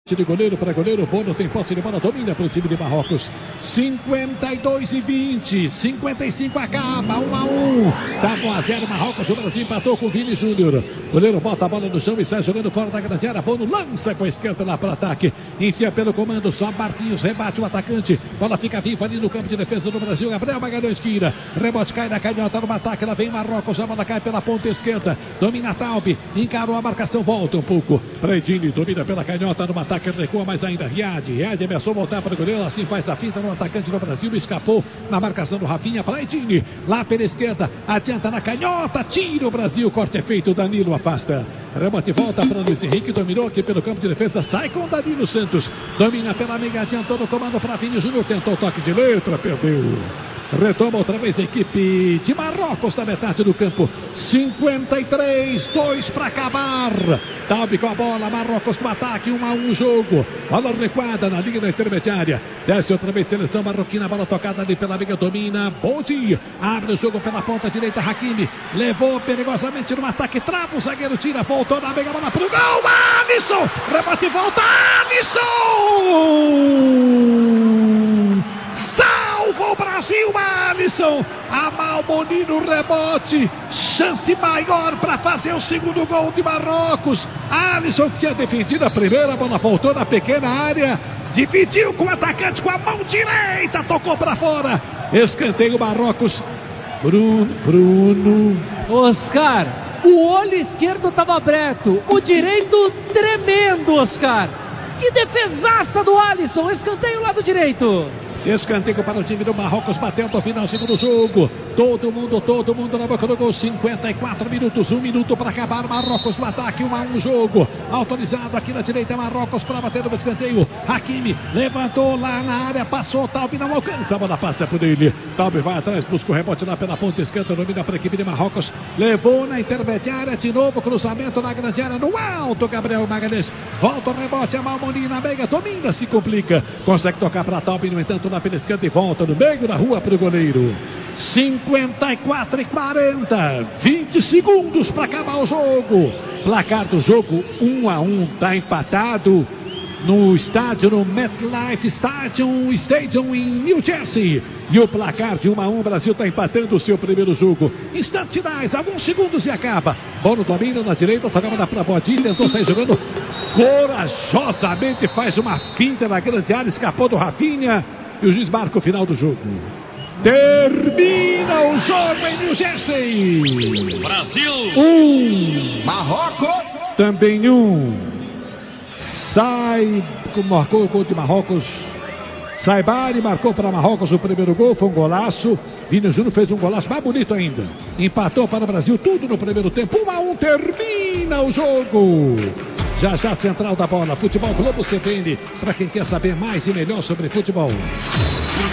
De goleiro para goleiro, Bono tem posse de bola, domina para o time de Marrocos. 52-20, 55 acaba, 1-1. Tá 1-0 Marrocos, o Brasil empatou com o Vini Júnior. Goleiro bota a bola no chão e sai jogando fora da grande área. Bono lança com a esquerda lá para o ataque, enfia pelo comando, só Marquinhos rebate o atacante. Bola fica viva ali no campo de defesa do Brasil. Gabriel Magalhães tira, rebote cai na canhota no ataque. Lá vem Marrocos, a bola cai pela ponta esquerda. Domina Taub, encarou a marcação, volta um pouco. Predini domina pela canhota no ataque. Recua mais ainda, Riad ameaçou voltar para o goleiro, assim faz a finta no atacante do Brasil, escapou na marcação do Rafinha, para Edini, lá pela esquerda, adianta na canhota, tira o Brasil, corte é feito, Danilo afasta, rebote volta para Luiz Henrique, dominou aqui pelo campo de defesa, sai com Danilo Santos, domina pela meia, adiantou no comando para Vini Júnior, tentou o toque de letra, perdeu. Retoma outra vez a equipe de Marrocos da metade do campo. 53-2 para acabar. Taub com a bola, Marrocos no ataque, 1-1 o jogo. Bola recuada na linha da intermediária. Desce outra vez seleção marroquina, bola tocada ali pela meia, domina. Bondi abre o jogo pela ponta direita, Hakimi levou perigosamente no ataque, trava o zagueiro, tira, voltou na meia, bola pro gol. Alisson, rebote, volta, Alisson! Salva o Brasil, Alisson! Amalmoni no rebote, chance maior para fazer o segundo gol de Marrocos. Alisson que tinha defendido a primeira, a bola voltou na pequena área, dividiu com o atacante com a mão direita, tocou para fora. Escanteio Marrocos. Bruno. Oscar, o olho esquerdo estava aberto, o direito tremendo, Oscar. Que defesaça do Alisson, escanteio lado direito. Escanteio para o time do Marrocos, bateu no finalzinho do jogo. Todo mundo na boca do gol. 54 minutos, 1 minuto para acabar. Marrocos no ataque, 1-1 jogo. Autorizado aqui na direita, Marrocos para bater no escanteio. Hakimi levantou lá na área, passou, Taub não alcança, a bola passa por ele. Taub vai atrás, busca o rebote lá pela ponta esquerda, domina para a equipe de Marrocos. Levou na intermediária, de novo cruzamento na grande área, no alto, Gabriel Magalhães. Volta o rebote, a Malmoni na meia, domina, se complica. Consegue tocar para Taub, no entanto, lá pela esquerda e volta no meio da rua para o goleiro. 54-40, 20 segundos para acabar o jogo. Placar do jogo 1-1, está empatado no estádio, no MetLife Stadium em New Jersey. E o placar de 1-1, o Brasil está empatando o seu primeiro jogo. Instantes finais, alguns segundos e acaba. Bono domina na direita, tocava para Bodinho, tentou sair jogando corajosamente, faz uma finta na grande área, escapou do Rafinha. E o juiz marca o final do jogo. Termina o jogo em New Jersey. Brasil 1, Marrocos também 1. Marcou o gol de Marrocos. Saibari marcou para Marrocos o primeiro gol, foi um golaço. Vini Júnior fez um golaço mais bonito ainda. Empatou para o Brasil tudo no primeiro tempo. 1-1, termina o jogo. Já central da bola, Futebol Globo CBN, para quem quer saber mais e melhor sobre futebol.